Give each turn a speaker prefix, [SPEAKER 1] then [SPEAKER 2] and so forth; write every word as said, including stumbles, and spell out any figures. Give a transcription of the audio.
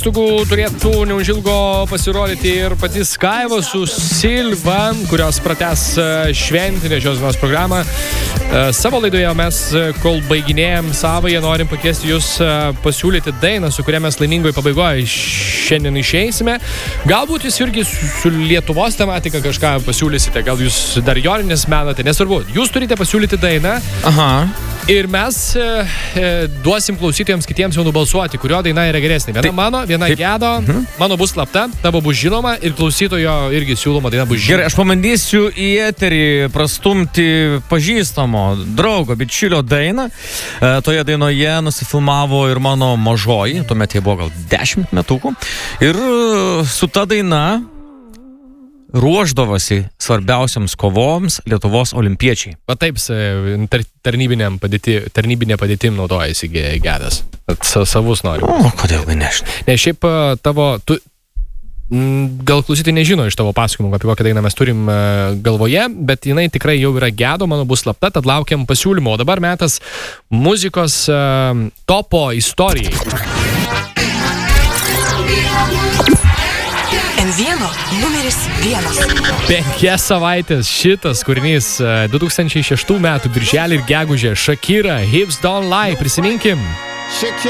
[SPEAKER 1] Turėtų neužilgo pasirodyti ir patys Kaiva su Silva, kurios pratęs šventinę šios dienos programą. Savo laidoje mes, kol baiginėjom savąją, norim pakviesti jūs pasiūlyti dainą, su kuria mes laimingoje pabaigoje šiandien išeisime. Galbūt jūs irgi su Lietuvos tematika kažką pasiūlysite, gal jūs dar joninės menate, nesvarbu. Jūs turite pasiūlyti dainą.
[SPEAKER 2] Aha.
[SPEAKER 1] Ir mes e, e, duosim klausytojams kitiems jau nubalsuoti, kurio daina yra geresnė. Viena tai, mano, viena taip. Gedo, mhm. Mano bus slapta, tavo bus žinoma ir klausytojo irgi siūloma daina bus žinoma.
[SPEAKER 2] Gerai, aš pabandysiu į eterį prastumti pažįstamo draugo, bičiulio dainą. E, toje dainoje nusifilmavo ir mano mažoji, tuomet jie buvo gal dešimt metukų. Ir su ta daina ruoždavosi svarbiausiams kovoms Lietuvos olimpiečiai.
[SPEAKER 1] Va taip, tar, tarnybinėm padėti, tarnybinė padėtim naudojasi Gedas. Savus nori.
[SPEAKER 2] O, kodėl nežinai?
[SPEAKER 1] Ne, šiaip tavo, tu, gal klausytai nežino iš tavo pasakymų, apie kokią dainą mes turim galvoje, bet jinai tikrai jau yra Gedo, mano bus slapta, tad laukiam pasiūlymo. O dabar metas muzikos uh, topo istorijai.
[SPEAKER 3] Vieno numeris vienas.
[SPEAKER 1] Penkias savaitės šitas kūrinys du tūkstančiai šeštų metų birželį ir gegužę Shakira, Hips Don't Lie, prisiminkim.